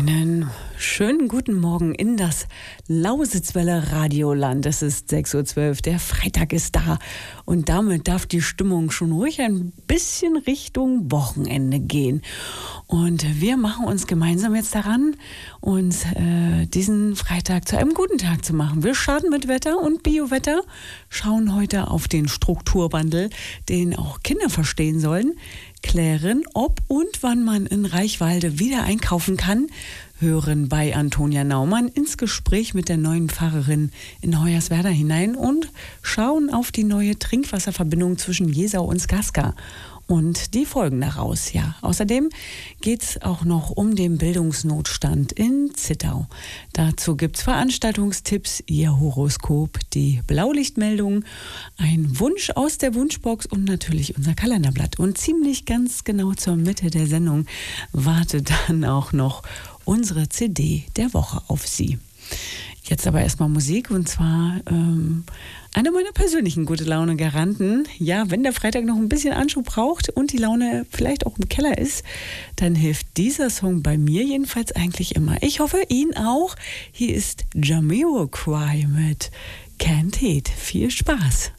Einen schönen guten Morgen in das Lausitzwelle Radioland. Es ist 6:12 Uhr, der Freitag ist da und damit darf die Stimmung schon ruhig ein bisschen Richtung Wochenende gehen. Und wir machen uns gemeinsam jetzt daran, uns diesen Freitag zu einem guten Tag zu machen. Wir starten mit Wetter und Biowetter, schauen heute auf den Strukturwandel, den auch Kinder verstehen sollen, klären, ob und wann man in Reichwalde wieder einkaufen kann, hören bei Antonia Naumann ins Gespräch mit der neuen Pfarrerin in Hoyerswerda hinein und schauen auf die neue Trinkwasserverbindung zwischen Jesau und Skaska und die Folgen daraus. Ja, außerdem geht es auch noch um den Bildungsnotstand in Zittau. Dazu gibt es Veranstaltungstipps, Ihr Horoskop, die Blaulichtmeldung, ein Wunsch aus der Wunschbox und natürlich unser Kalenderblatt. Und ziemlich ganz genau zur Mitte der Sendung wartet dann auch noch unsere CD der Woche auf Sie. Jetzt aber erstmal Musik und zwar eine meiner persönlichen Gute-Laune-Garanten. Ja, wenn der Freitag noch ein bisschen Anschub braucht und die Laune vielleicht auch im Keller ist, dann hilft dieser Song bei mir jedenfalls eigentlich immer. Ich hoffe, Ihnen auch. Hier ist Jamiroquai mit Can't Hate. Viel Spaß.